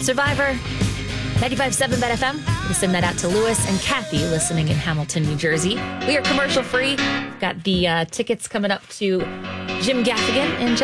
Survivor, 95.7 Bet FM. We send that out to Lewis and Kathy listening in Hamilton, New Jersey. We are commercial free. We've got the tickets coming up to Jim Gaffigan in just